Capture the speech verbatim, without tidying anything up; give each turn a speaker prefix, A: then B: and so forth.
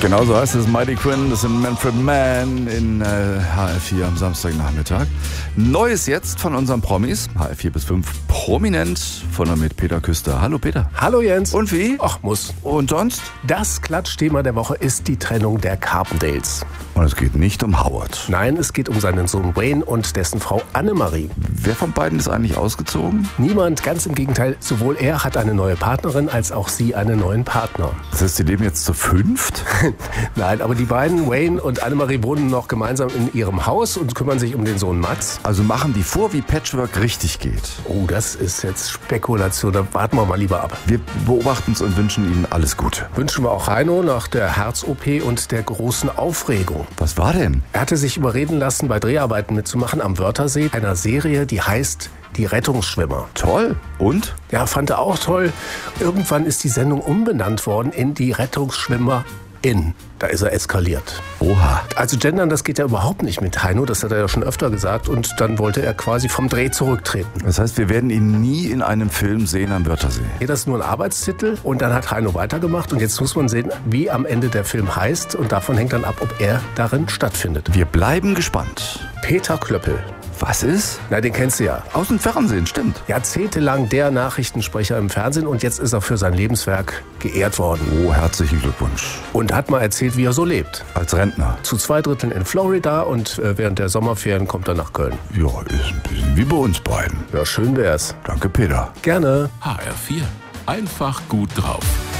A: Genau so heißt es, Mighty Quinn, das sind Manfred Mann in äh, H R vier am Samstagnachmittag. Neues jetzt von unseren Promis, H R vier bis fünf prominent, von und mit Peter Küster. Hallo Peter.
B: Hallo Jens.
A: Und wie?
B: Ach, muss.
A: Und sonst?
B: Das Klatschthema der Woche ist die Trennung der Carpendales.
A: Und es geht nicht um Howard.
B: Nein, es geht um seinen Sohn Wayne und dessen Frau Annemarie.
A: Wer von beiden ist eigentlich ausgezogen?
B: Niemand, ganz im Gegenteil. Sowohl er hat eine neue Partnerin, als auch sie einen neuen Partner.
A: Das heißt, die leben jetzt zu fünft?
B: Nein, aber die beiden, Wayne und Annemarie, wohnen noch gemeinsam in ihrem Haus und kümmern sich um den Sohn Mats.
A: Also machen die vor, wie Patchwork richtig geht.
B: Oh, das ist jetzt Spekulation. Da warten wir mal lieber ab.
A: Wir beobachten es und wünschen Ihnen alles Gute.
B: Wünschen wir auch Heino nach der Herz-O P und der großen Aufregung.
A: Was war denn?
B: Er hatte sich überreden lassen, bei Dreharbeiten mitzumachen am Wörthersee, einer Serie, die heißt Die Rettungsschwimmer.
A: Toll. Und?
B: Ja, fand er auch toll. Irgendwann ist die Sendung umbenannt worden in Die Rettungsschwimmer in. Da ist er eskaliert.
A: Oha.
B: Also gendern, das geht ja überhaupt nicht mit Heino, das hat er ja schon öfter gesagt. Und dann wollte er quasi vom Dreh zurücktreten.
A: Das heißt, wir werden ihn nie in einem Film sehen am Wörthersee.
B: Nee, das ist nur ein Arbeitstitel und dann hat Heino weitergemacht. Und jetzt muss man sehen, wie am Ende der Film heißt. Und davon hängt dann ab, ob er darin stattfindet.
A: Wir bleiben gespannt.
B: Peter Klöppel.
A: Was ist?
B: Na, den kennst du ja.
A: Aus dem Fernsehen, stimmt.
B: Jahrzehntelang der Nachrichtensprecher im Fernsehen und jetzt ist er für sein Lebenswerk geehrt worden.
A: Oh, herzlichen Glückwunsch.
B: Und hat mal erzählt, wie er so lebt.
A: Als Rentner?
B: Zu zwei Dritteln in Florida und äh, während der Sommerferien kommt er nach Köln.
A: Ja, ist ein bisschen wie bei uns beiden.
B: Ja, schön wär's.
A: Danke, Peter.
B: Gerne.
C: H R vier. Einfach gut drauf.